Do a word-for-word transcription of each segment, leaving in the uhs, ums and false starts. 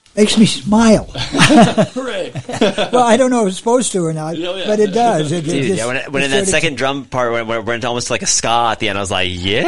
makes me smile. Hooray. Well, I don't know if it's supposed to or not, Oh, yeah. but it does. It, it Dude, just, yeah, when, it, when in that sort of- second drum part, when it went almost like a ska at the end, I was like, yes.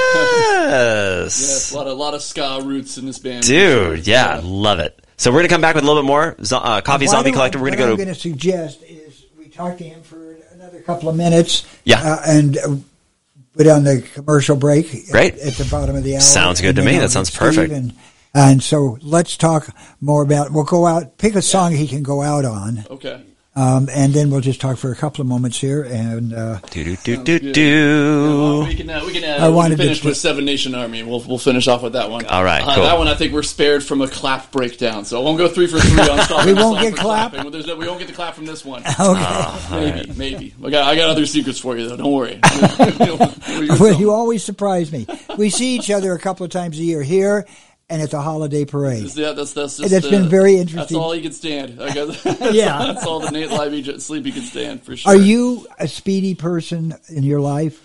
Yes, a lot, of, a lot of ska roots in this band. Dude, yeah, love it. So we're going to come back with a little bit more. Zo- uh, Coffee Why Zombie do I- Collective. We're what going I'm to going go. to suggest is we talk to him for another couple of minutes. Yeah. Uh, and uh, put on the commercial break. Great. At, at the bottom of the hour. Sounds good And to then me. I'll That get sounds Steve perfect. And, and so let's talk more about. We'll go out. Pick a song he can go out on. Okay. Um, and then we'll just talk for a couple of moments here. And uh, Do, do, do, do, Yeah, do. well, we can, uh, we can, uh, I we wanted can finish to- with Seven Nation Army. We'll we'll finish off with that one. All right, Uh, cool. That one I think we're spared from a clap breakdown, so I won't go three for three on stopping. We the won't song get for clap? clapping. Well, there's no, we won't get the clap from this one. okay. Maybe, maybe. I got I got other secrets for you though. Don't worry. Well, you always surprise me. We see each other a couple of times a year here and at the holiday parade. Yeah, that's that's just, That's uh, been very That's interesting. all you can stand. I guess. That's, Yeah. that's all the Nate Live Egypt sleep you can stand for sure. Are you a speedy person in your life?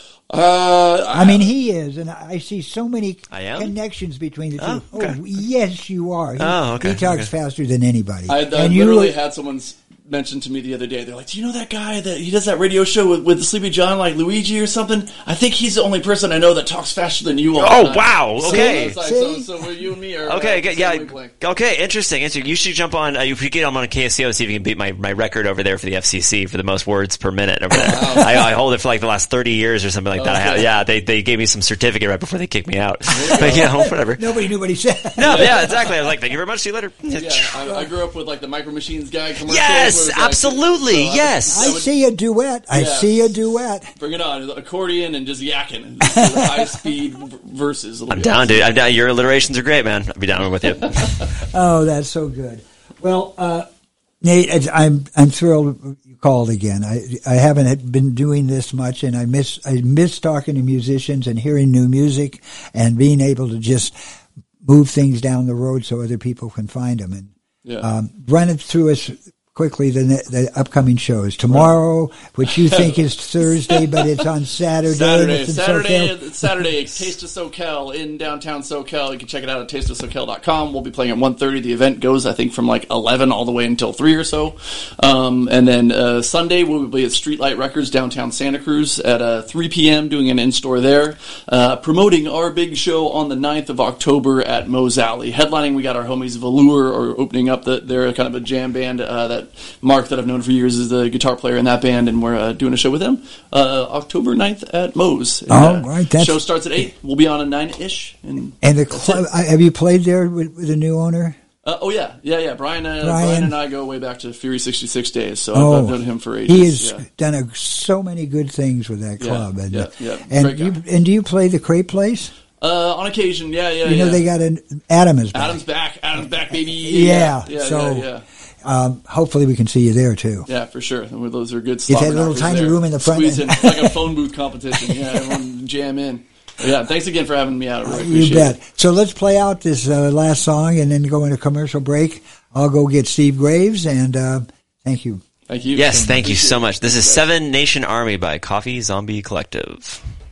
Uh, I mean, he is, and I see so many I am? connections between the two. Oh, okay. yes, you are. He, Oh, okay, he talks okay. faster than anybody. I, I and you literally look- had someone s- mention to me the other day. They're like, "Do you know that guy that he does that radio show with, with Sleepy John, like Luigi or something? I think he's the only person I know that talks faster than you all." Oh, the time." wow. So Okay. it's like, so, See? so we're- you and me are Okay, uh, good, same yeah. wavelength. Okay, interesting. interesting. You should jump on. Uh, if you get on K S C O, see if you can beat my, my record over there for the F C C for the most words per minute over there. I, I hold it for like the last thirty years or something like that. I have, Okay. yeah, they they gave me some certificate right before they kicked me out. But you know, whatever. Nobody knew what he said. No, yeah, exactly. I was like, thank you very much. See you later. Yeah, I, I grew up with like the Micro Machines guy commercials. Yes, where it's like- absolutely, so I- yes. I would- see a duet. I Yeah. see a duet. Bring it on, accordion and just yakking, high speed verses. I'm down, dude. I'm down. Your alliterations are great, man. I'll be down with you. Oh, that's so good. Well, uh, Nate, it's- I'm I'm thrilled you called again. I I haven't had- been doing this much, and I miss I miss talking to musicians and hearing new music and being able to just move things down the road so other people can find them. And Yeah. um, run it through us quickly. The the upcoming shows tomorrow, which you think is Thursday, but it's on Saturday. Saturday, It's in Saturday, SoCal. it's Saturday. Taste of SoCal in downtown SoCal. You can check it out at taste of socal dot com. We'll be playing at one thirty. The event goes, I think, from like eleven all the way until three or so. Um, and then uh, Sunday we'll be at Streetlight Records downtown Santa Cruz at uh, three p.m. doing an in-store there, uh, promoting our big show on the ninth of October at Moe's Alley. Headlining, we got our homies Velour are opening up. The, they're kind of a jam band uh, that Mark, that I've known for years, is the guitar player in that band, and we're uh, doing a show with them uh, October ninth at Moe's. And, Oh, uh, right, that's- show starts at eight. We'll be on at nine-ish. And, And the club, have you played there with, with the new owner? uh, oh, yeah. Yeah, yeah. Brian, uh, Brian. Brian and I go way back to Fury sixty-six days, so Oh, I've, I've known him for ages. He has yeah. done a, so many good things with that Yeah, club. and yeah, yeah. and Great guy. you and do you play the Crepe Place? Uh, on occasion, yeah, yeah, You know yeah. they got an Adam is back. Adam's back. Adam's back, baby. Yeah, Yeah, so- yeah, yeah. Um, hopefully we can see you there too. Yeah, for sure. Those are good. Get that slobber little knockers tiny there. room in the front Squeeze end. in like a phone booth competition. Yeah, everyone jam in. But yeah, thanks again for having me out. I really You appreciate bet. it. So let's play out this uh, last song and then go into commercial break. I'll go get Steve Graves and uh, thank you. Thank you. Yes, thank you Appreciate so it. much. This is Thanks, guys. Seven Nation Army by Coffee Zombie Collective.